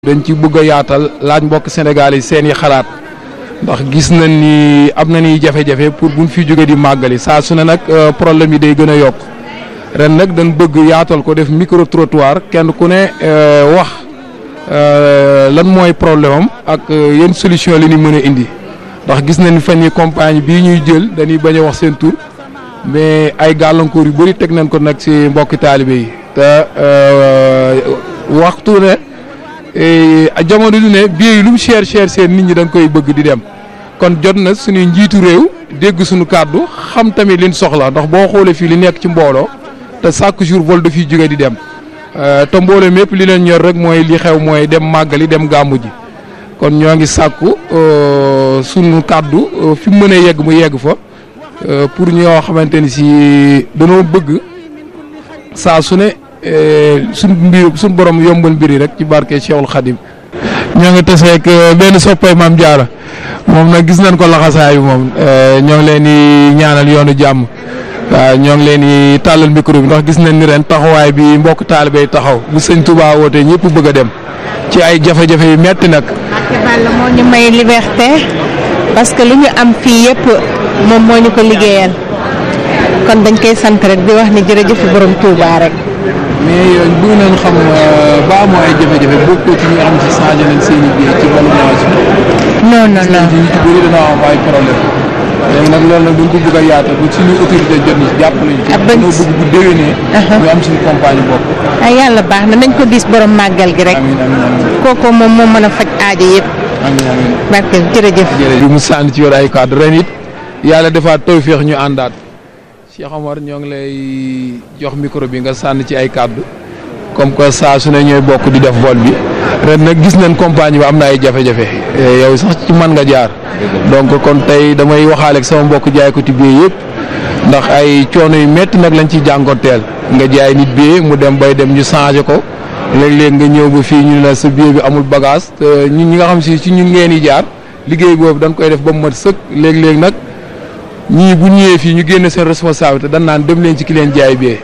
dañ ci bëgg a yaatal laaj mbokk Sénégal yi seen i xalaat ndax gis nañ ni am na ni jafe-jafe pour buñ fi jóge di màggali saa su ne nag problème yi day gën a yokk ren nag dañ bëgg yaatal ko def micro trottoir kenn ku ne wax lan mooy problème am ak yenn solution li ñu mën a indi ndax gis nañ fan yi compagnie bii ñuy jël dañuy bañ a wax seen tur mais ay gàllankoor yu bëri teg nañ ko nag si mbokki taalibe yi te waxtu ne jamono du ne billet yi lu mu cher seen nit ñi da nga koy bëgg di dem kon jot na suñuy njiitu réew dégg suñu kàddu xam tamit liñ soxla ndax boo xoolee fii li nekk ci mbooloo te chaque jour vol dafiy jóge di dem te mbooloo mépp li leen ñor rek mooy li xew mooy dem màggali dem gàmmu ji kon ñoo ngi sàkku suñu kàddu fi mu mën a yegg mu yegg fa pour ñoo xamante ni si dañoo bëgg saa su ne suñ borom yombal mbir yi rek ci barke Cheikhul Khadim ñoo ngi taseeg benn soppay Maam Jaara moom nag gis nañ ko laxasaay bi moom ñoo ngi leen di ñaanal yoonu jàmm waaw ñoo ngi leen di tàllal micro bi ndax gis nañ ni ren taxawaay bi mbokk taalibe yi taxaw bu sëñ Touba wootee ñëpp bëgg a dem ci ay jafe-jafe yu metti nag. Mbacke Balla moo ñu may liberté parce que lu ñu am fii yëpp moom moo ñu ko liggéeyal kon dañ koy sant rek di wax ni jërëjëf borom Touba rek. mais yooyu bëgg nañ xam ba amoo ay jafe-jafe bokkoo ci ñi nga xam si changé nañ seen i biir ci valorisation. non non non ñu ci bëri dañoo am ay problème léegi nag loolu nag dañ ko bëgg a yaatal ba suñu autorité jot ni jàppale ñu ci. ak bëgg bu déwénee. ñu am suñu compagnie bopp. ay yàlla baax na nañ ko diis borom màggal gi rek. kooku moom moo mën a faj aajo yëpp. amiin amiin. barke jërëjëf. jërëjëf mu sànni ci yor ay cadre ren it yàlla defaat tawféex ñu àndaat. Cheikh Omar ñoo ngi lay jox micro bi nga sànni ci ay kàddu comme que saa su ne ñooy bokk di def vol bi ren nag gis nañ compagnie bi am na ay jafe-jafe yow sax ci man nga jaar donc kon tey damay waxaale ak sama mbokk jaay ko ci billet yëpp ndax ay coono yu métti nag lañ ciy jànkonteel nga jaay nit billet mu dem bay dem ñu changé ko léeg-léeg nga ñëw ba fii ñu ne la sa billet bi amul bagage te ñun ñi nga xam si ci ñun ngeen di jaar liggéey boobu dañ koy def ba mu mat sëkk léeg-léeg nag. ñii bu ñëwee fii ñu génne seen responsabilité dañ naan dem leen ci ki leen jaay bee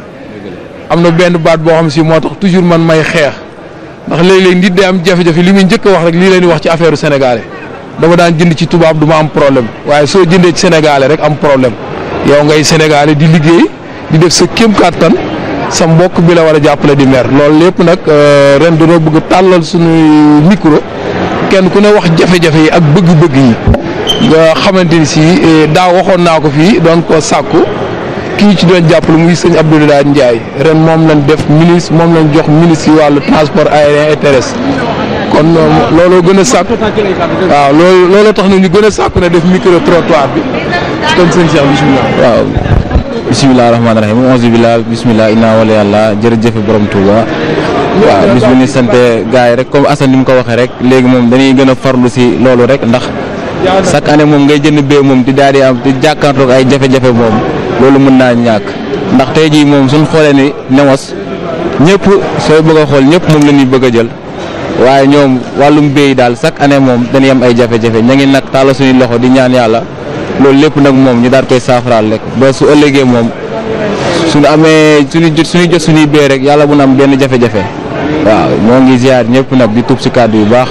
am na benn baat boo xam si moo tax toujours man may xeex ndax léeg-léeg nit day am jafe-jafe li muy njëkk a wax rek lii leen di wax ci affaire sénégalais dama daan jënd ci tubaab du ma am problème waaye soo jëndee ci sénégalais rek am problème yow ngay sénégalais di liggéey di def sa kéem kàttan sa mbokk bi la war a jàppale di mer loolu lépp nag ren dañoo bëgg tàllal suñuy micro kenn ku ne wax jafe-jafe yi ak bëgg-bëgg yi. nga xamante ni si daaw waxoon naa ko fii doon ko sàkku kii ci doon jàppale muy sëñ Abdoulaye Ndiaye ren moom lañ def ministre moom lañ jox ministre yi wàllu transport aérien et terrestre kon looloo gën a sàkku waaw looloo tax na ñu gën a sàkku ne def micro trottoir bi kon sëñ Cheikh bisimilah. waaw bisimilah rahmaani rahiim auzu billah bisimilah inna wala yàlla jërëjëf borom Touba waaw bis bu ñu sant gars yi rek comme Assane ni mu ko waxee rek léegi moom dañuy gën a farlu si loolu rek ndax. chaque année moom ngay jënd bee moom di daal di am di jàkkaarloog ay jafe-jafe moom loolu mën naa ñàkk ndax tey jii moom suñ xoolee ni newos ñëpp sooy bëgg a xool ñëpp moom la ñuy bëgg a jël waaye ñoom wàllum bee daal chaque année moom dañuy am ay jafe-jafe ña ngi nag tàlla suñuy loxo di ñaan yàlla loolu lépp nag moom ñu daal koy saafaraal rek ba su ëllëgee moom suñu amee suñu jot suñuy bee rek yàlla bu na am benn jafe-jafe waaw ñoo ngi ziar ñëpp nag di tub si kàddu yu baax.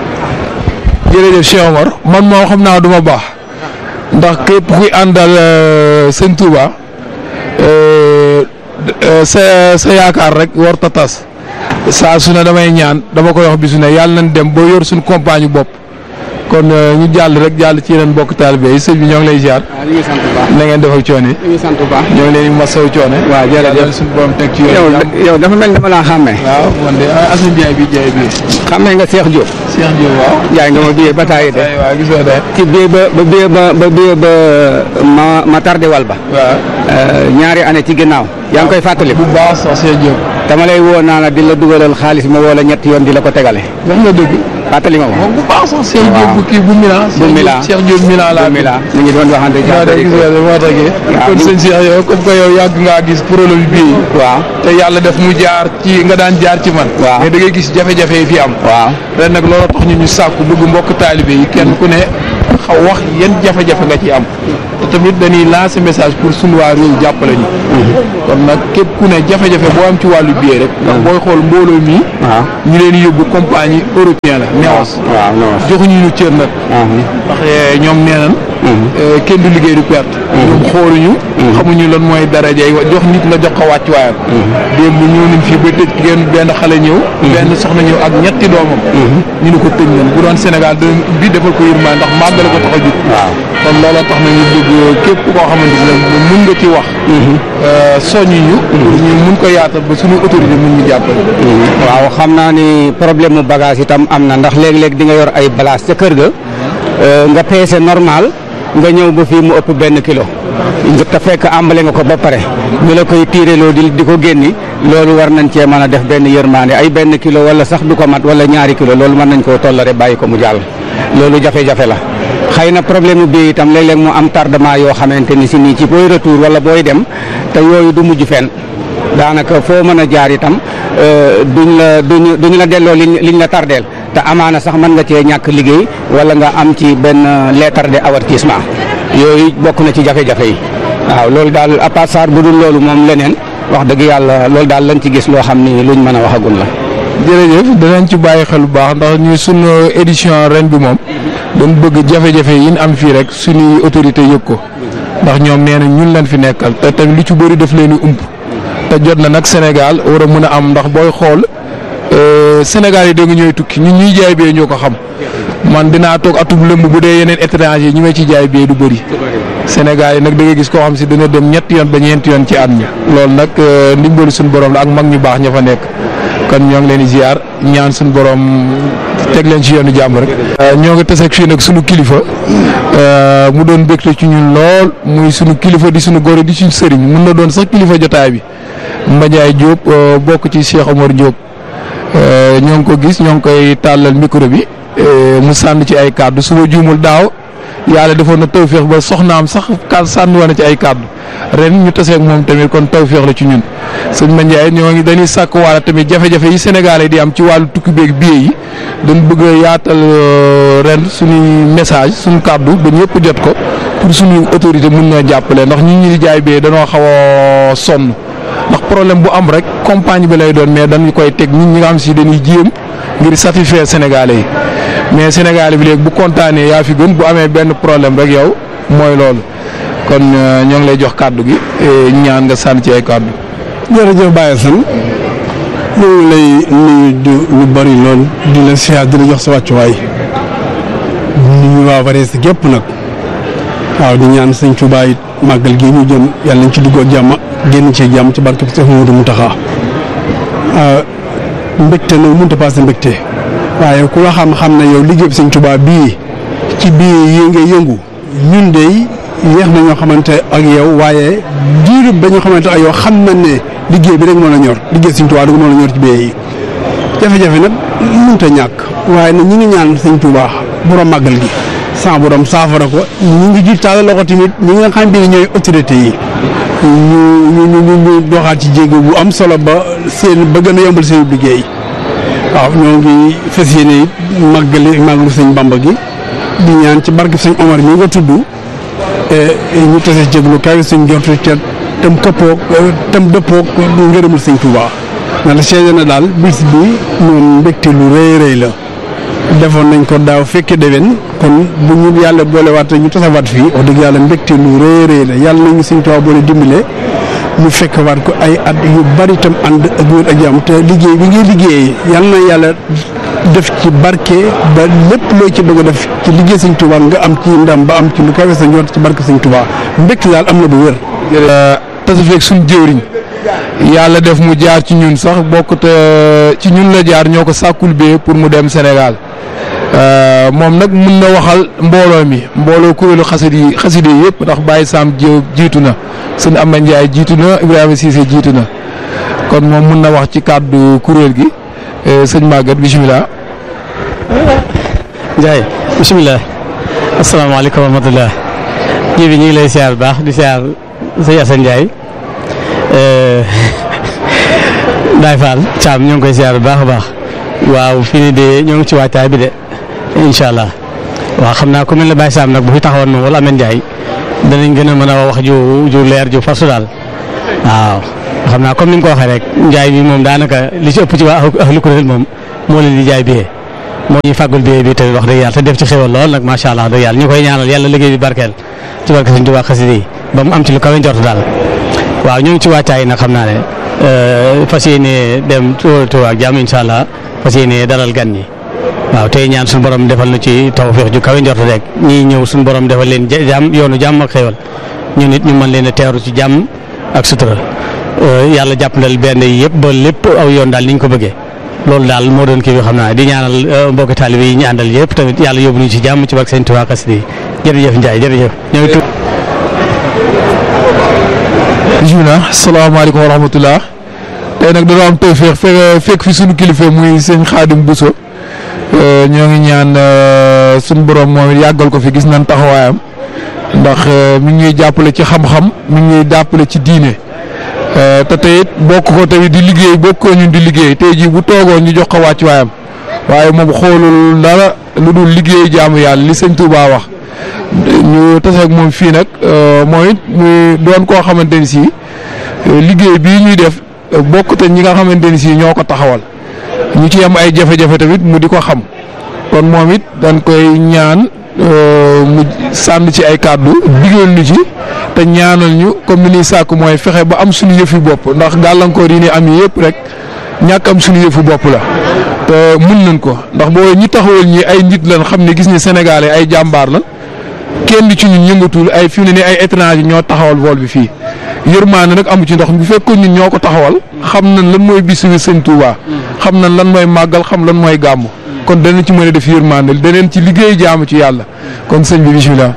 jërëjëf Cheikh Omar man moo xam naa duma baax ndax képp kuy àndal sëñ Touba sa yaakaar rek war ta tas saa su ne damay ñaan dama koy wax bi su ne yàlla nañ dem ba yor suñu compagnie bopp kon ñu jàll rek jàll ci yeneen bokk taalibe yi sëñ bi ñoo ngi lay ziar. waaw ñu ngi sant bu baax na ngeen def ak coono yi. ñu ngi sant bu baax. ñoo ngi leen di masawu coono. waaw jërëjëf suñu borom teg ci yoon. yow dafa mel dama laa xàmmee. waaw man de Assane Ndiaye bi jaay bi. xàmmee nga Cheikh Diop. Cheikh Diop waaw. jaay nga ma billet ba taay de. waaw gisoo de. ci billet ba ma tardé wal ba. waaw. ñaari année ci ginnaaw. yaa ngi koy fàttali. bu baax sax Cheikh Diop. dama lay woo naa la di la dugalal xaalis ma woo la ñetti yoon di la ko tegale. wax nga dëgg. fàttali ma moom bu baax sax Cheikh Diop bu kii bu Milan. bu Milan Cheikh Diop Milan laa. bu Milan ñu ngi doon waxante moo taxee. kon sëñ Cheikh yow comme que yow yàgg ngaa gis problème bii. waaw te yàlla def mu jaar ci nga daan jaar ci man. waaw mais da ngay gis jafe-jafe yi fi am. waaw ren nag loolu tax ñu sàkku bëgg mbokk taalibe yi kenn ku ne wax yan jafe-jafe nga ci am te tamit dañuy lancer message pour sunu waa réew jàppale ñu. kon nag képp ku ne jafe-jafe boo am ci wàllu billet rek. ndax booy xool mbooloo mi. ñu leen di yóbbu compagnie européen la. Neos joxuñu ñu cër nag. ndax ñoom nee nañ. kenn du liggéey du perte. ñoom xooluñu. xamuñu lan mooy daraja yi jox nit nga jox ko wàccuwaayam. démb ñëw nañ fii ba tëj benn xale ñëw. benn soxna ñëw ak ñetti doomam. ñu ne ko tëj nañ bu doon Sénégal da bi defal ko yërmande ndax màggale ko tax a jóg. kon looloo tax na ñu bëgg képp koo xamante ne mun nga ci wax. soññu ñu. ñu mun ko yaatal ba suñu autorité mun ñu jàppale. waaw xam naa ni problème mu bagage itam am na ndax léeg-léeg di nga yor ay balaas ca kër ga. nga peese normal nga ñëw ba fii mu ëpp benn kilo. te fekk àmbale nga ko ba pare. ñu la koy tiireloo di ko génni loolu war nañ cee mën a def benn yërmaande ay benn kilo wala sax du ko mat wala ñaari kilo loolu mën nañ koo tollare bàyyi ko mu jàll. loolu jafe-jafe la. xëy na problème bi itam léeg-léeg mu am tardement yoo xamante ni si nii ci booy retour wala booy dem te yooyu du mujj fenn daanaka foo mën a jaar itam duñ la delloo liñ la tardeel te amaana sax mën nga cee ñàkk liggéey wala nga am ci benn lettre d'avertissement yooyu bokk na ci jafe-jafe yi waaw loolu daal à part ça bu dul loolu moom leneen wax dëgg yàlla loolu daal lañ ci gis loo xam ni luñ mën a waxagul la. jërëjëf danañ ci bàyyi xel bu baax ndax ñu sunu édition ren bi moom dañ bëgg jafe-jafe yi ñu am fii rek suñuy autorité yëg ko ndax ñoom nee na ñun leen fi nekkal te tamit lu ci bëri daf leen di ump te jot na nag Sénégal war a mën a am ndax booy xool Sénégal yi da nga ñooy tukki ñun ñuy jaay bee ñoo ko xam man dinaa toog atub lëmb bu dee yeneen étranger ñi may ci jaay bee du bëri Sénégal yi nag da nga gis koo xam si dana dem ñetti yoon ba ñeenti yoon ci at mi loolu nag ndimbalu suñu borom la ak mag ñu baax ña fa nekk. kon ñoo ngi leen di ziar ñaan suñu borom teg leen ci yoonu jàmm rek. ñoo ngi tase ak fii nag sunu kilifa mu doon bégte ci ñun lool muy sunu kilifa di sunu góor di suñu sëriñ mun na doon sax kilifa jotaay bi Mbadiaye Diop bokk ci Cheikh Omar Diop ñoo ngi ko gis ñoo ngi koy tàllal micro bi mu sànni ci ay kàddu su ma juumul daaw yàlla defoon na tawféex ba soxnaam sax sànni woon na ci ay kàddu ren ñu taseeg moom tamit kon tawféex la ci ñun. sëñ Mandiaye ñoo ngi dañuy sàkk wàlla tamit jafe-jafe yi Sénégalais di am ci wàllu tukki beeg billet yi dañ bëgg a yaatal ren suñuy message suñu kàddu ba ñëpp jot ko pour suñu autorité mun ñoo jàppale ndax ñi di jaay billet dañoo xaw a sonn ndax problème bu am rek compagnie bi lay doon mais dañu koy teg ñi nga xam si dañuy jéem ngir satisfaire Sénégalais yi mais Sénégalais bi léegi bu kontaanee yaa fi gën bu amee benn problème rek yow mooy loolu kon ñoo ngi lay jox kàddu gi ñaan nga sànni ci ay kàddu. jërëjëf Baye Assane ñu ngi lay nuyu lu bari lool di la siyaar di la jox sa wàccuwaay nuyu waa Varese gépp nag waaw di ñaan sëñ Tuubaa it màggal gi ñu jëm yàlla nañ ci dugg ak jàmm génn ci jàmm ci barke Seex Mamadu Muntaxa mbégte nag mënut a passé mbégte waaye ku la xam ne yow liggéey bi sëñ Tuubaa bii ci bii yi ngay yëngu ñun de yéex na ñoo xamante ak yow waaye diirub ba ñoo xamante ak yow xam nañ ne liggéey bi rek moo la ñor liggéey sëñ Tuubaa rek moo la ñor ci bee yi jafe-jafe nag mënut a ñàkk waaye nag ñi ngi ñaan sëñ Tuubaa borom màggal gi sans borom saafara ko ñi ngi ji taal loxo tamit ñi nga xam ne ñooy autorité yi ñu doxaat ci jéego bu am solo ba gën a yombal seen liggéey waaw ñoo ngi fas yéene màggalu sëñ Bamba gi di ñaan ci barke sëñ Omar mi nga tudd ñu tase jéglu kaw suñ jortu ca tam dëppoog ngërëmul sëñ Tuubaa na la seede na daal bis bi moom mbégte lu rëy rëy la defoon nañ ko daaw fekke déwén kon bu ñu yàlla boolewaat ñu tasawaat fii wax dëgg yàlla mbégte lu rëy rëy la yàlla nañu sëñ Tuubaa boole dimbale ñu fekkewaat ko ay at yu bari tam ànd ak wér ak jàmm te liggéey bi ngay liggéey yàlla na yàlla def ci barke ba lépp loo ci bëgg a def ci liggéey sëñ Tuubaa nga am ci ndam ba am ci lu kawe sa njort ci barke sëñ Tuubaa mbégte daal am na bu wér. tasa feeg suñ jëwriñ yàlla def mu jaar ci ñun sax bokk te ci ñun la jaar ñoo ko sàkkul bee pour mu dem Sénégal moom nag mun na waxal mbooloo mi mbooloo kuréelu xaside yëpp ndax Baye Sam jiitu na sëñ Amba Ndiaye jiitu na Ibrahima Cissé jiitu na kon moom mun na wax ci kàddu kuréel gi sëñ Maguette bisimilah. Ndiaye bisimilah asalaamaaleykum wa rahmatulah ji bi ñu ngi lay siyaar baax di siyaar sëñ Assane Ndiaye Baye Fall Thiam ñoo ngi koy siyaar bu baax a baax waaw fii nii de ñoo ngi ci waajtaay bi de incha allah waaw xam naa ku mel ne Baye Sam nag bu fi taxawoon moom wala Ameth Ndiaye danañ gën a mën a wax ju leer ju fasu daal waaw xam naa comme ni nga ko waxee rek njaay bi moom daanaka li ci ëpp ci waa ahlu kuréel moom moo leen di jaay billet moo ñuy fàggul billet bi tamit wax dëgg yàlla te def ci xéwal lool nag macha allah dëgg yàlla ñu koy ñaanal yàlla liggéey bi barkeel ci barke Sëñ Tuubaa xasida yi ba mu am ci lu kawe njort daal waaw ñu ngi ci wàccaay nag xam naa ne fas yéene dem Tuubaa ak jàmm incha allah fas yéene dalal gan ñi waaw tey ñaan suñu borom defal na ci tawfeex ju kawe njort rek ñii ñëw suñu borom defal leen jàmm yoonu jàmm ak xéwal ñu nit ñu mën leen a teeru ci jàmm ak sutura yàlla jàppandal benn yi yëpp ba lépp aw yoon daal ni ñu ko bëggee loolu daal moo doon kii bi xam naa di ñaanal mbokki taalibe yi ñu àndal yëpp tamit yàlla yóbbu ñu ci jàmm ci barke Sëñ Tuubaa xasida yi jërëjëf Ndiaye jërëjëf. bisimilah salaamaaleykum wa rahmatulah tey nag dañoo am tawfeex fekk fi suñu kilifa muy sëñ Xaadim Bousso ñoo ngi ñaan suñu borom moom yàggal ko fi gis nañ taxawaayam ndax mi ngi ñuy jàppale ci xam-xam mi ngi ñuy jàppale ci diine te tey it bokk ko tamit di liggéey bokk ko ñun di liggéey tey jii bu toogoon ñu jox ko wàcc waayam waaye moom xoolul dara lu dul liggéey jaamu yàlla li sëñ Touba wax ñu taseeg moom fii nag mooy it muy doon koo xamante ni si liggéey bii ñuy def bokk te ñi nga xamante ni si ñoo ko taxawal ñu ci am ay jafe-jafe tamit mu di ko xam kon moom it dañ koy ñaan mu sànni ci ay kàddu digal ñu ci te ñaanal ñu comme ni ñuy sàkk mooy fexe ba am suñu yëfi bopp ndax gàllankoor yi ni am yëpp rek ñàkk am suñu yëfu bopp la te mun nañ ko ndax boo ñi taxawal ñi ay nit lañ xam ne gis ni Sénégalais ay jàmbaar la kenn ci ñun yëngatul ay fi mu ne nii ay étranger ñoo taxawal vol bi fii yërmaane nag amu ci ndax bu fekkoon ñun ñoo ko taxawal xam nañ lan mooy bisu Sëñ Touba xam nañ lan mooy màggal xam lan mooy gàmmu kon danañ ci mën a def yërmaane daneen ci liggéey jaamu ci yàlla kon sëñ bi bisimilah.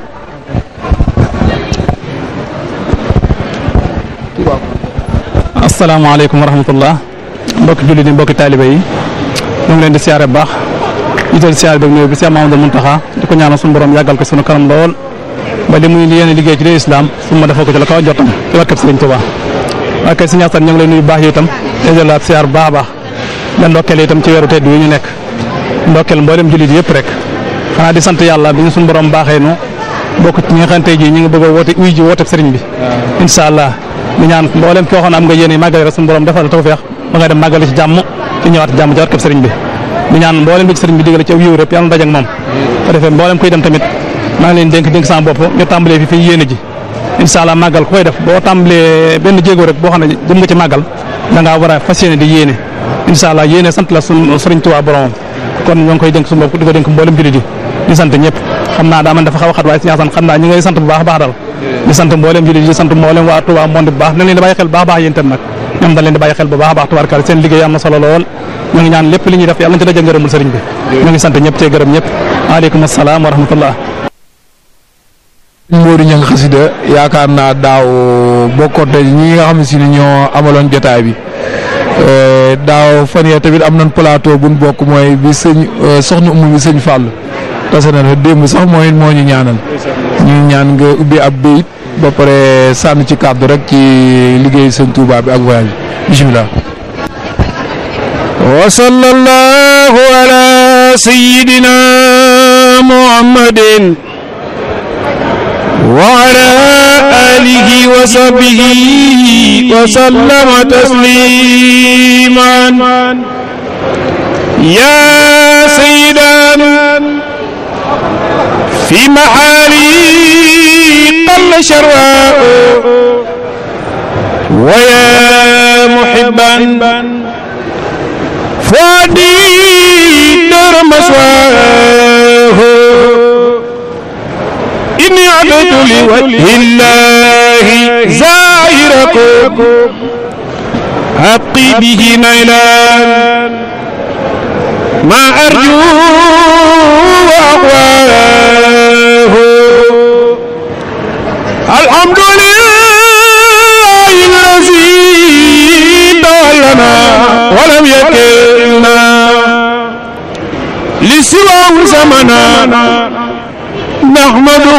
asalaamaaleykum wa rahmatullah mbokki jullit yi mbokki taalibe yi ñu ngi leen di siyaare bu baax jiital siyaare beeg ñëw bi Cheikh Mahamadou Mountakha di ko ñaanal suñu borom yàggal ko sunu kanam lool ba li muy yéene liggéey ci dee islam su ma defoo ko ci la kaw jotam ci barkeb Sëriñ Tuubaa waaye kay Sëriñ Asan ñu ngi lay nuyu baax yi itam dajalaat siyaar bu baax a baax leen ndokkeel itam ci weeru tedd wi ñu nekk ndokkeel mboolem jullit yëpp rek xanaa di sant yàlla bi ñu suñu borom baaxee nu bokk ci ñi nga xam tey jii ñi ngi bëgg a woote uy ji wooteb sëriñ bi incha allah di ñaan mboolem koo xam ne am nga yéene màggale rek suñu borom defal tawfeex ba nga dem màggale ci jàmm ci ñëwaat jàmm ci barkeb sëriñ bi di ñaan mboolem bi ci sëriñ bi digale ci aw yiw rek yàlla na daje ak moom ko defee mboolem kuy dem tamit maa ngi leen dénk sama bopp ñu tàmbalee fi yéene ji incha allah màggal ku koy def boo tàmbalee benn jéego rek boo xam ne jëm nga ci màggal da ngaa war a fas yéene di yéene incha allah yéene sant la suñu sëriñ Tuubaa boromam kon ñoo ngi koy dénk suñu bopp di ko dénk mboolem jullit yi di sant ñëpp xam naa daa man dafa xaw a xat waaye si ñaasan xam naa ñu ngay sant bu baax a baax daal di sant mboolem jullit yi di sant mboolem waa Touba monde bu baax nañ leen di bàyyi xel bu baax a baax yéen tam nag ñoom dañ leen di bàyyi xel bu baax a baax tubaarkal seen liggéey am na solo lool ñu ngi ñaan lépp li ñuy def yàlla nañ ci daje ngërëmul sëriñ bi ñu ngi sant ñëpp cee gërëm ñëpp waaleykum asalaam wa rahmatullah Modou Niang xasida yaakaar naa daaw bokkoon te ñi nga xam ne si ñoo amaloon jotaay bi daaw fan yee tamit am nañ plateau buñ bokk mooy bi sëñ soxna umu bi sëñ Fall tase na démb sax moo ñu ñaanal ñu ñaan nga ubbi ab béyit ba pare sànni ci kàddu rek ci liggéey sëñ Touba bi ak voyage bi bisimilah. wa sallallahu ala sayyidina muhammadin wa ala alihi wa sahbihi wa sallama tasliman ya sayyidan fi mahali qalla sharwa'u wa ya muhibban فادي دار مسواه إني عبدت لوجه الله زائركم أبقي به نيلان ما أرجو وأقواه الحمد لله الذي دلنا ولم يكلنا لسواه زمنا نحمده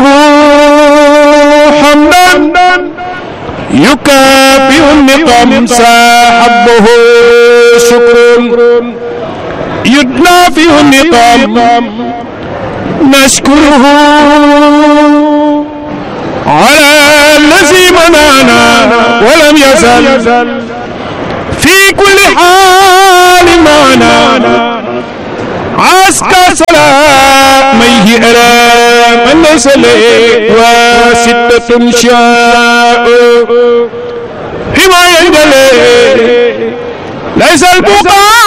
حمدا يكافئ النقم ساحبه شكر يدافئ النقم نشكره على الذي منانا ولم يزل في كل حال معنا عسكر سلاميه ألا من نزل وستة شاء حماية جلي ليس البقاء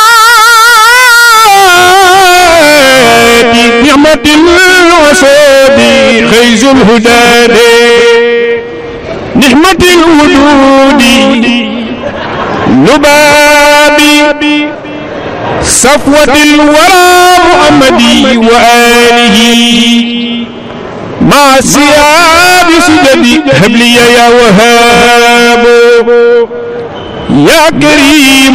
نعمة الوسود خيز الهدى نعمة الوجود لبابي صفوة الورى محمدي وآله مع السياد سجدي هب لي يا وهاب يا كريم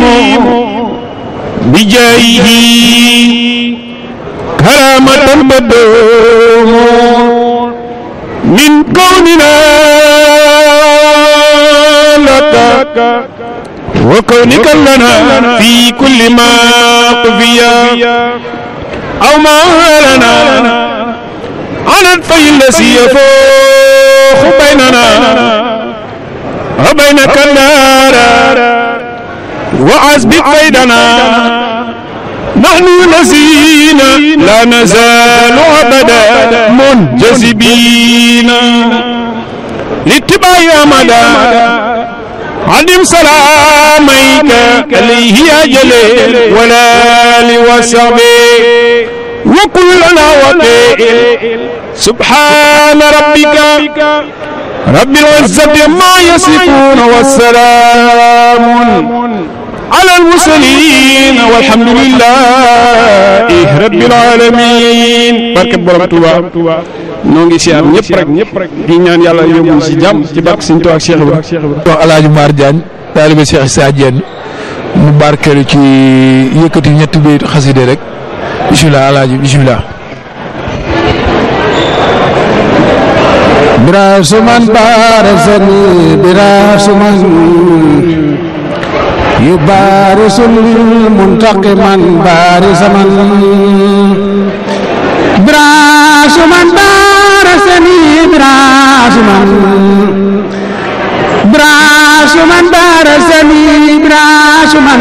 بجاهه كرامة بدوم من كوننا لك وكونك لنا في كل ما قضي أو ما لنا على الفي الذي يفوق بيننا وبينك النار وعزبك بيننا نحن الذين لا نزال أبدا منجذبين لاتباع أمدا علم سلاميك عليه يا جليل ولا لوسبي وكلنا وكيل سبحان ربك رب العزة ما يصفون والسلام على المرسلين والحمد لله رب العالمين barke borom Touba noo ngi siyaar ñëpp rek di ñaan yàlla yóbbu si jàmm ci barke Sëñ Tuubaa ak Cheikh Ibrahima wax Alaaji Mar Diagne taalibe Cheikh Issa Diène mu barkeelu ci yëkkati ñetti bayit xaside rek bismillah Alaaji bismillah براسمن بارزني براسمن يبارس المنتقما بارزمن براسمن بارزني براسمن براسمن بارزني براسمن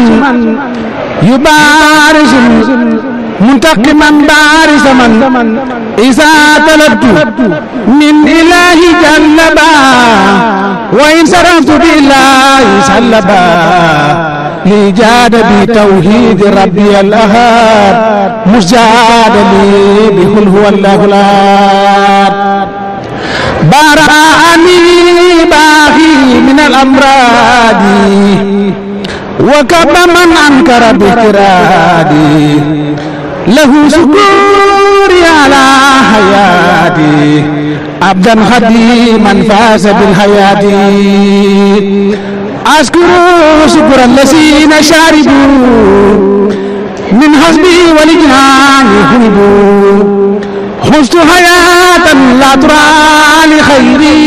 يبارس منتقما بارزمن إذا طلبت من إله جلبا وإن صرفت بالله سلبا لجاد بتوحيد ربي الأحد مجاد لي بقل هو الله الأحد برأني باغي من الأمراض وكب من أنكر بكرادي له شكوري على حياتي عبدا خديما فاز بالحياة أشكر شكر الذين شاربوا من حسبي ولجنان يحبوا خذت حياة لا ترى لخيري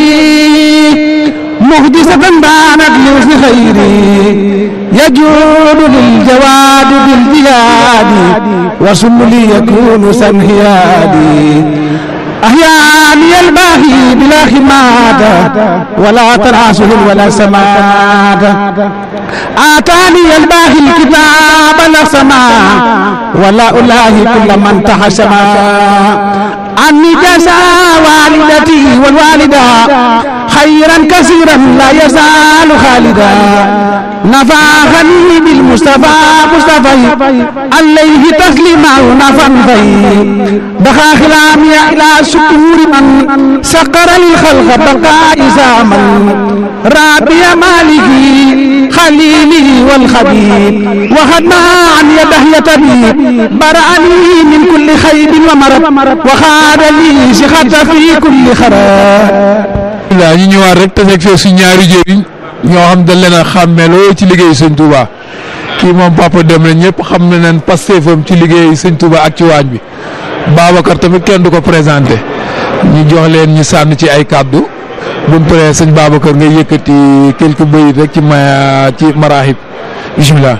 محدثة بانت لوزن خيري يجود للجواد بالجياد وسملي يكون سنهيادي أحياني الباهي بلا خمادة ولا تناسل ولا سمادة آتاني الباهي الكتاب لا سماء ولا ألاهي كل من تحسما عني جزا والدتي والوالدة خيرا كثيرا لا يزال خالدا نفعني بالمصطفى مصطفى عليه تسليما ونفا في دخا خلامي إلى شكور من سقر للخلق بقاء زامن رابي مالكي خليلي والخبيب وخدنا عن يده يتبيب برأني من كل خيب ومرض وخاد لي شخط في كل خراب la ñu ñëwaat rek te fekk fee suñ ñaari jëriñ ñoo xam dañ leen a xàmmeeloo ci liggéey sëñ Touba kii moom Papa Deme la ñëpp xam na leen pastéefam ci liggéey sëñ Touba ak ci waañ bi Babacar tamit kenn du ko présenté ñu jox leen ñu sànn ci ay kàddu buñ paree sëñ Babacar nga yëkkati quelques bayit rek ci marahib bisimilah.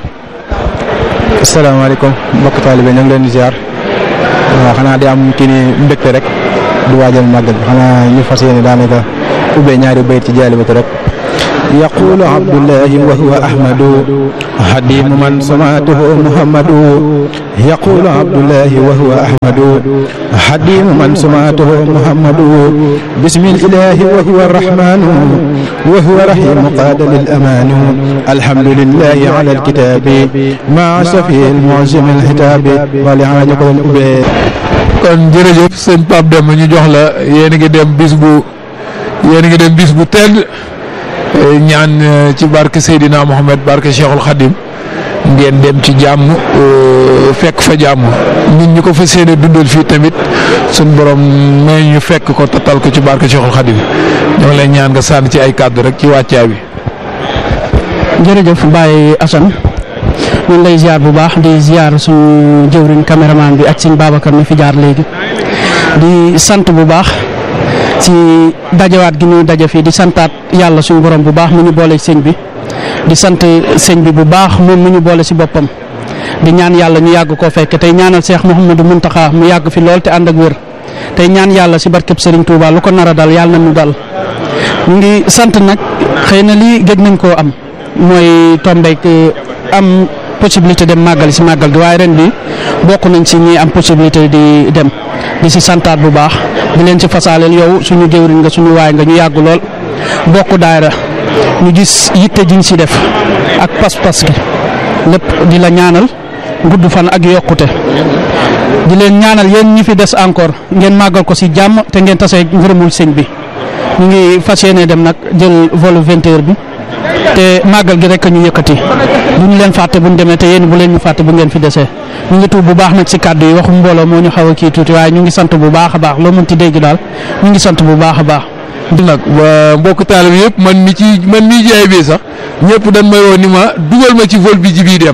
asalaamaaleykum mbokk taalibe ñu ngi leen di ziar waaw xanaa di am kii ni mbégte rek di waajal màggal bi xanaa ñu fas yéene daanaka ubbee ñaari bayit ci jaalibatu rek yaqulu abdullahi wa huwa ahmadu hadimu man samaatuhu muhammadu yaqulu abdullahi wa huwa ahmadu hadimu man samaatuhu muhammadu bismillahi wa huwa arrahmanu wa huwa rahimu qaada lil amaanu alhamdulillahi ala alkitaabi maa safi almu'zim alhitaabi wala xanaa ñu ko doon ubbee. kon jërëjëf sëñ Pape Demba ñu jox la yéen a ngi dem bis bu tedd ñaan ci barke Seydina Mohamed barke Cheikhul Khadim ngeen dem ci jàmm fekk fa jàmm nit ñi ko fa séene dundal fii tamit suñ borom may ñu fekk ko tatal ko ci barke Cheikhul Khadim ñoo ngi lay ñaan nga sànni ci ay kàddu rek ci wàccaa bi. jërëjëf Baye Assane ñu ngi lay ziar bu baax di ziar suñu jëwriñ caméraman bi ak suñu Babacar mi fi jaar léegi di sant bu baax ci dajawaat gi ñu daje fii di santaat yàlla suñu borom bu baax mu ñu boole sëñ bi di sant sëñ bi bu baax moom mu ñu boole si boppam di ñaan yàlla ñu yàgg koo fekk tey ñaanal Cheikh Mouhamadou Mountakha mu yàgg fi lool te ànd ak wér tey ñaan yàlla si barkeb Serigne Touba lu ko nar a dal yàlla na ñu dal ñu ngi sant nag xëy na lii gëj nañ koo am mooy tombeek am possibilité dem màggal si màggal gi waaye ren bi bokk nañ si ñi am possibilité di dem di si santaat bu baax di leen ci fasaaleel yow suñu jëwriñ nga suñu waay nga ñu yàgg lool bokk daayra ñu gis yitte jiñ si def ak pas-pas gi lépp di la ñaanal gudd fan ak yokkute di leen ñaanal yéen ñi fi des encore ngeen màggal ko si jàmm te ngeen tasee ngërëmul sëñ bi ñu ngi fas yéene dem nag jël volu 20h bi te màggal gi rek ñu yëkkati bu ñu leen fàtte bu ñu demee te yéen bu leen ñu fàtte bu ngeen fi desee ñu ngi tuub bu baax nag si kàddu yi waxu mbooloo moo ñu xaw a kii tuuti waaye ñu ngi sant bu baax a baax loo mën ci dégg daal ñu ngi sant bu baax a baax. nag mbokk taalib yëpp man mi jaay bi sax ñëpp dañ may woo ni ma dugal ma ci vol bi ji bii dem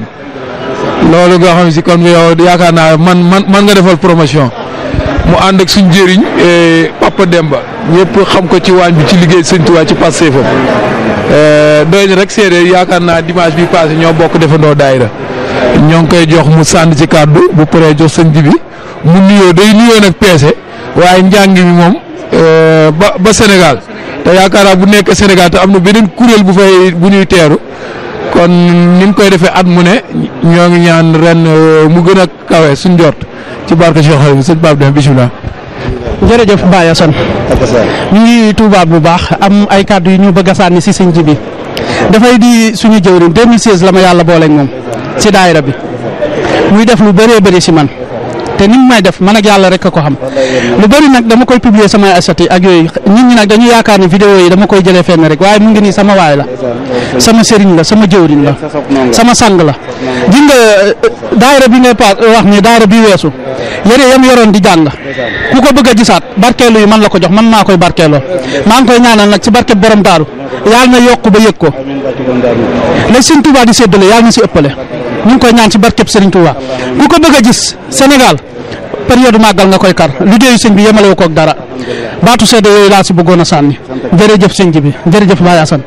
loolu nga xam si kon yow yaakaar naa man nga defal promotion mu ànd ak suñ jëriñ Papa Demba ñëpp xam ko ci waañ bi ci liggéey Sëñ Tuubaa ci passé fam doy na rek seede yaakaar naa dimanche bi passé ñoo bokk defandoo daayira ñoo ngi koy jox mu sànni ci kàddu bu paree jox sëñ bi mu nuyoo day nuyoo nag peese waaye njàng mi moom ba Sénégal te yaakaar naa bu nekk Sénégal te am na beneen kuréel bu ñuy teeru kon ni ñu koy defee at mu ne ñoo ngi ñaan ren mu gën a kawe suñ jot ci barke Cheikh Xadim sëñ Pape Demba bisimilah. jërëjëf Baye Assane ñu ngi tuubaat bu baax am ay kàddu yu ñu bëgg a sànni si sëñ ji bi dafay di suñu jëwriñ 2016 la ma yàlla booleeg moom si daayira bi muy def lu bëree bëri si man te ni mu may def man ak yàlla rek a ko xam lu bëri nag dama koy publier samay asset yi ak yooyu nit ñi nag dañu yaakaar ni vidéo yi dama koy jëlee fenn rek waaye mu ngi nii sama waay la sama sëriñ la sama jëwriñ la sama sang la ji nga daayira bi ngay wax ni daayira bi weesu yére yam yoroon di jàng ku ko bëgg a gisaat barkeelu yi man la ko jox man maa koy barkeeloo maa ngi koy ñaanal nag ci barke borom daaru yàlla na yokk ba yëg ko la Sëriñ Tuubaa di séddale yàlla na si ëppale ñu ngi koy ñaan ci barkeb Sëriñ Tuubaa ku ko bëgg a gis Sénégal période màggal nga koy kar liggéeyu sëñ bi yemalewu koog dara baatu seede yooyu laa si bëggoon a sànni jërëjëf sëñ bi jërëjëf Baye Assane.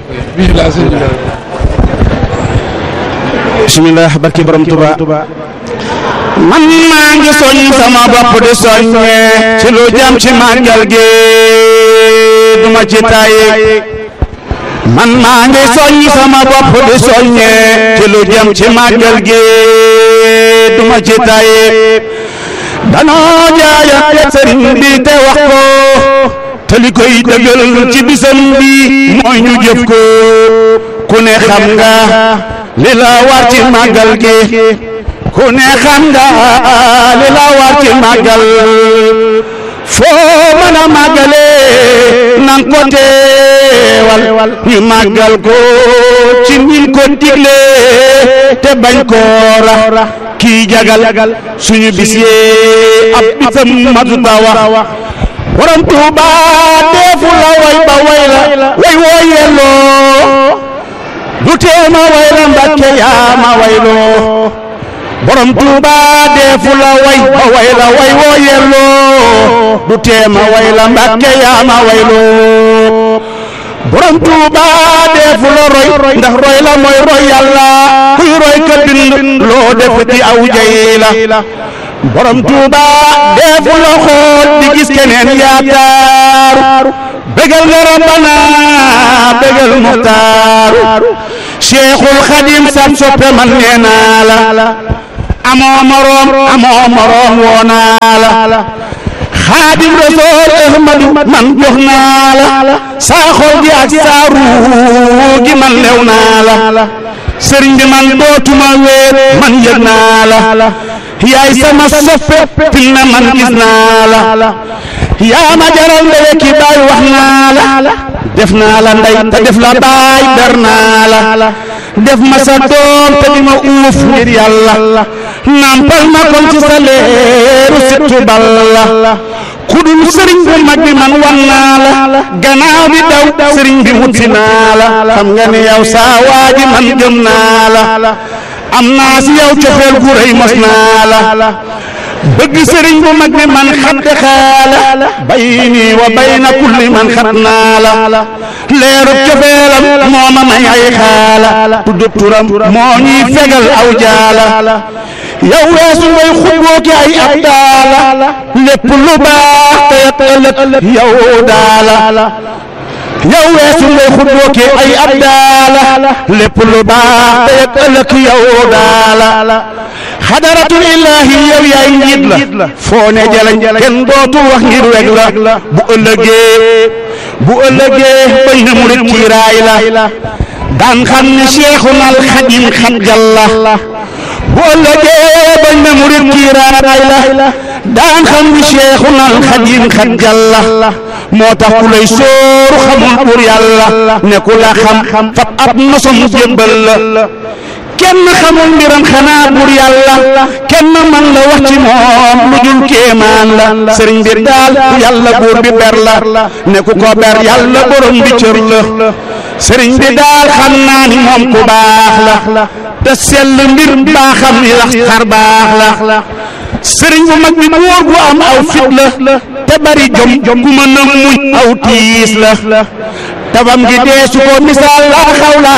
bismillah barki borom Tuubaa man maa ngi soñ sama bopp di soññe ci lu jëm ci màggal gi duma ci tàyyi man maa ngi soñ sama bopp di soññe ci lu jëm ci màggal gi duma ci tàyyi danoo jaayante sëriñ bi te wax ko te li koy dëggal ci bisam bi mooy ñu jëf ko ku ne xam nga li la war ci màggal gi ku ne xam nga li la war ci màggal foo mën a màggale nan ko teewal ñu màggal ko ci ñin ko digle te bañ ko rax kii jagal suñu bis yee ab bisam matuta wax borom Tuuba deefu la way ba way la way woo yelloo du teema way la Mbàkke yaa ma wayloo borom Tuuba deefu la way ba way la way woo yelloo du teema way la Mbàkke yaa ma wayloo borom Tuuba deefu la roy ndax roy la mooy roy yàlla kuy roy ka bind loo def ci aw jay la borom Tuuba deefu la xool di gis keneen yaakaar bégal nga rabbana bégal muxtaar Cheikhul Xadim sam soppe man nee naa la amoo moroom woo naa la Xaadim Rasool Ahmadu man jox naa la saa xol gi ak saa ruu gi man lew naa la sëriñ bi man dootuma wéet man yëg naa la yaay sama soppe fil na man gis naa la yaa ma jaral ndeye ki baay wax naa la def naa la ndey te def la baay ber naa la def ma sa doom te di ma uuf ngir yàlla nampal ma kon ci sa leeru sittu balla kudul sëriñ bu mag bi man wan naa la gannaaw bi daw sëriñ bi wutsi naa la xam nga ne yow saa waaji man gëm naa la am naa si yow cofeel gu rëy mos naa la bëgg sëriñ bu mag bi man xatte xaala bayni wa bayna kulli man xat naa la leeru cofeelam moo ma may ay xaala tudd turam moo ñuy fegal aw jaala yow weesu ngay xutboo ki ay ab daala lépp lu baax te ëllëg yow daala yow weesu ngay xutboo ki ay ab daala lépp lu baax te ëllëg yow daala xadaratul ilaahi yow yaay njiit la foo ne jalañ kenn dootul wax ngir weg la bu ëllëgee bañ na murit kiiraay la daan xam ne Cheikhuna al Xadim xat jalla bu ëllëgee bañ na murit kiiraay la daan xam ne Cheikhuna al Xadim xat jalla moo tax ku lay sóoru xamul pour yàlla ne ku la xam fab ab nosom jébbal la kenn xamul mbiram xanaa bur yàlla kenn man la wax ci moom lu dul kéemaan la sëriñ bi daal yàlla buur bi ber la ne ku ko ber yàlla borom bi cër la sëriñ bi daal xam naa ni moom ku baax la te sell mbir baaxam yi lax xar baax la sëriñ bu mag bi góor gu am aw fit la te bari jom ku mën a muñ aw tiis la tabam gi deesu ko misaal la xaw la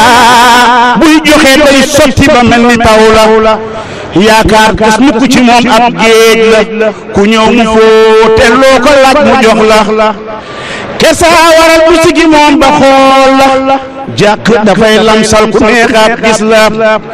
buy joxe day sotti ba mel ni taw la yaakaar gis mukk ci moom ab géej la ku ñëw mu fóote loo ko laaj mu jox la kesa waral bu sigi moom ba xool la jàkk dafay lamsal ku neexaat gis la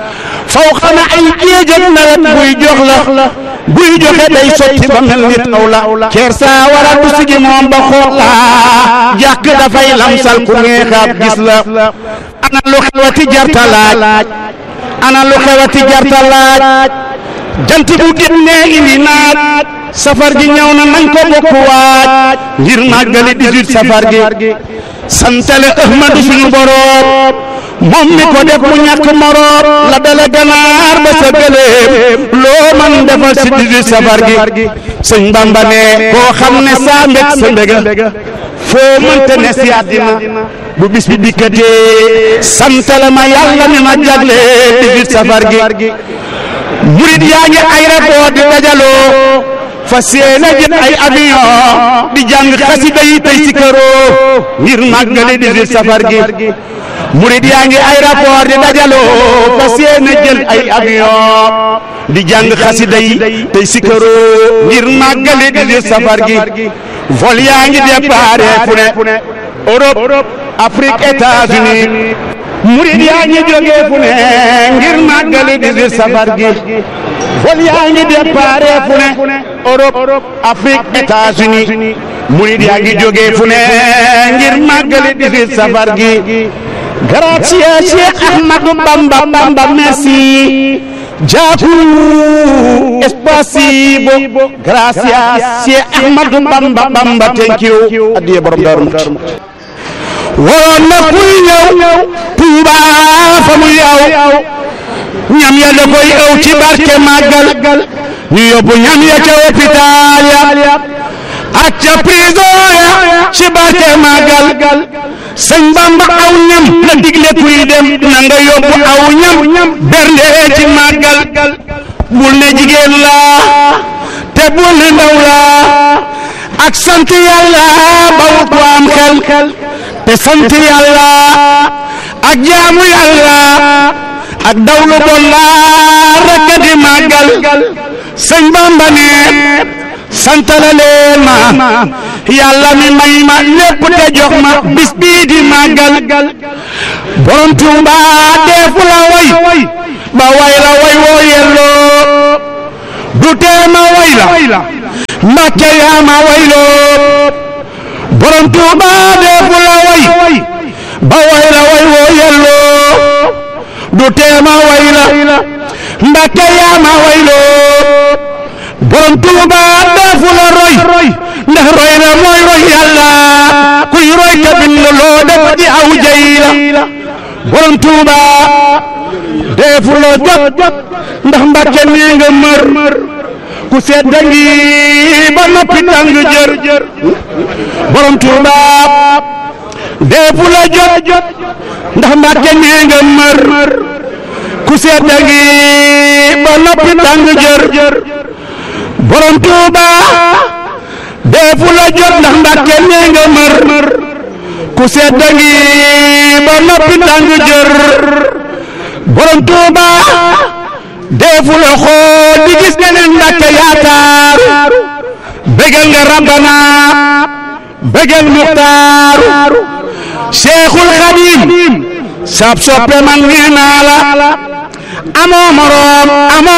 faw xana ay géej ak nawet buy jox la buy joxe day sotti ba mel ni taw la kersa waral bu sigi moom ba xool la jàkk dafay lamsal ku neexaat gis la ana lu xewati jarta laaj ana lu xewati jarta laaj jant bu génnee indi naaj safar gi ñëw na nañ ko bokk waaj ngir màggali 18 safar gi santale Ahmadu suñu boroom moom mi ko def mu ñàkk moroom la dale ganaar ba sa gëléem loo man defal si 18 safar gi sëñ Bamba ne koo xam ne saa mbég sa mbéga foo mënte ne si àddina bu bis bi dikkatee santale ma yàlla mi ma jagle 18 safar gi murid yaa ngi aéroport di dajaloo fas yéene jël ay avion di jàng xasida yi tey si këroo ngir màggali 18 safar gi murid yaa ngi aéroport di dajaloo fas yéene jël ay avion di jàng xasida yi tey si këroo ngir màggali 18 safar gi vol yaa ngi déparé fu ne Europe Afrique États-Unis murid yaa ngi jógee fu ne ngir màggali 18 safar gi vol yaa ngi déparé fu ne Europe Afrique États-Unis murid yaa ngi jógee fu ne ngir màggali 18 safar gi gracias Cheikh Ahmadou Bamba merci Jaku espasibo gracias Cheikh Ahmadou Bamba thank you adiya borom Daaru Muxti waroon na kuy ñëw Tuuba fa mu yow ñam ya da koy ëw ci barke màggal ñu yóbbu ñam ya ca hôpital ya ak ca prison ya ci barke màggal sëñ Bamba aw ñam la digle kuy dem na nga yóbbu aw ñam bernde ci màggal bul ne jigéen la te bul ne ndaw la ak sant yàlla bawut ko am xel te sant yàlla ak jaamu yàlla ak dawlu bon la rekk di màggal sëñ Bamba ne santala leen ma yàlla mi may ma lépp te jox ma bis bii di màggal borom Tuuba deefu la way ba way la way woo yelloo du tee ma way la Mbàkke yaa ma wayloo borom Tuuba deefu la way ba way la way woo yelloo du tee ma way la Mbàkke yaa ma wayloo borom Tuuba deefu la roy ndax roy la mooy roy Yàlla kuy roy ka bind loo def di aw jay la borom Tuuba deefu la jot ndax Mbàkke nee nga mër ku sedd ngi ba noppi tàng jër borom Tuuba deefu la jot ndax Mbàkke nee nga mër ku sedd ngi ba noppi tàng jër borom Tuuba deefu la jot ndax Mbàkke nee nga mër ku sedd ngi ba noppi tàng jër borom Tuuba deefu la xool di gis neneen Mbàkke yaakaaru bégal nga Rabbana bégal Muxtaaru Seexul Xadiim sab soppe man nee naa la amoo moroom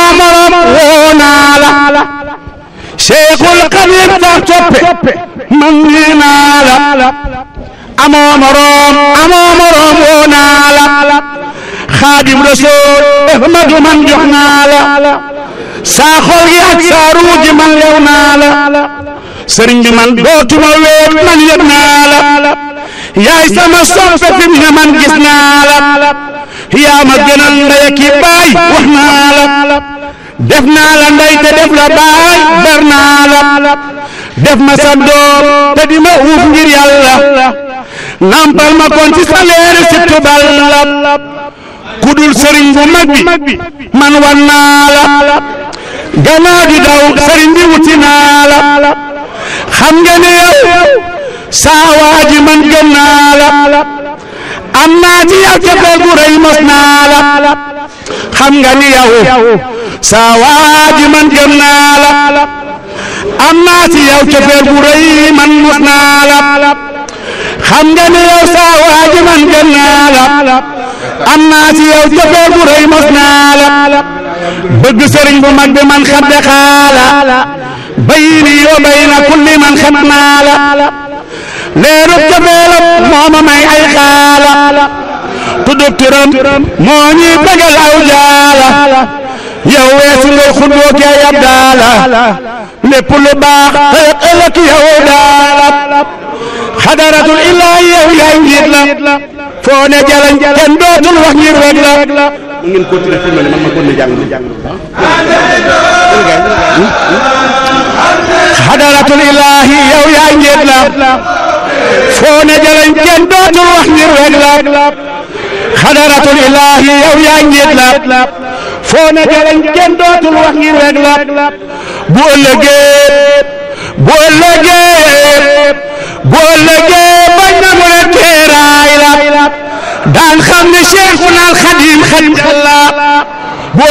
woo naa la Seexul Xadiim sab soppe man nee naa la amoo moroom woo naa la Xaadim Rasuul Ahmadu man jox naa la saa xol gi ak saa ruu ji man lew naa la sëriñ bi man dootuma weet man yëg naa la yaay sama soppe fi mu ne man gis naa la yaa ma gënal ndey ak baay wax naa la def naa la ndey te def la baay ber naa la def ma sa doom te di ma uuf ngir Yàlla nampal ma kon ci sa leeri si tubal la kudul sëriñ bu mag bi man wan naa la gannaaw di daw sëriñ bi wuti naa la xam nga ne yow saa waaji man gëm naa la am naa ci yow cofeel gu rëy mos naa la xam nga ni yow saa waaji man gëm naa la am naa ci yow cofeel gu rëy man mos naa la xam nga ni yow saa waaji man gëm naa la am naa ci yow cofeel gu rëy mos naa la bëgg sëriñ bu mag bi man xadde xaala bayni wa bayna kulli man xat naa la leerub cofeelam moo ma may ay xaala tuddub turam moo ñuy bëggal aw jaala yow weesu ngay xutboo kee yab daala lépp lu baax tey ak ëllëg yow daala xadaratul ilaahi yow yaay njiit la foo ne jalañ kenn dootul wax ngir weg la mu ngeen continuer filmé man ma continuer jàng xadaratul ilaahi yow yaay njiit la foo ne jalañ kenn dootul wax ngir weg la xadaratul ilaahi yow yaay njiit la foo ne jalañ kenn dootul wax ngir weg la bu ëllëgee bañ na mu ne teeraay la daan xam ne Seexuna Xadiim xadim xalla bu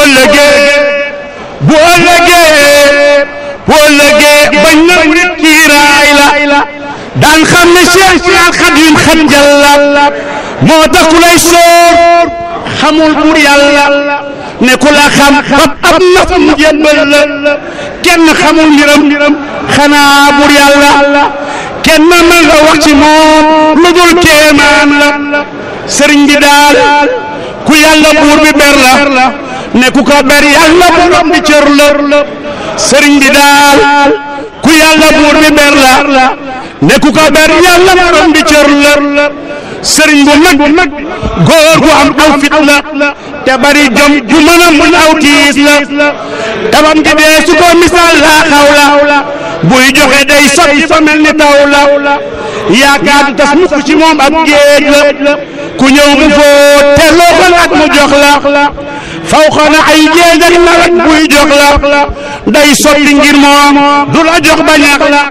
ëllëgee bañ na mu ne teeraay la daan xam ne Seexuna Xadiim xadim xalla moo tax ku lay soor xamul bur Yàlla ne ku la xam ab naf mu jébbal la kenn xamul mbiram xanaa bur Yàlla kenn mën nga wax ci moom lu dul kéemaan la sëriñ bi daal ku Yàlla buur bi ber la ne ku ko ber Yàlla borom bi cër la sëriñ bi daal ku Yàlla buur bi ber la ne ku ko ber Yàlla borom bi cër la sëriñ bu mag góor gu am aw fit la te bari jom ju mën a muñ aw tiis la tabam gi dee su ko misaal laa xaw la buy joxe day sotti fa mel ni taw la yaakaar du tas mukk ci moom ab géej la ku ñëw mu fóot te loo ko laaj mu jox la faw xana ay géej ak nawet buy jox la day sotti ngir moom du la jox ba ñax la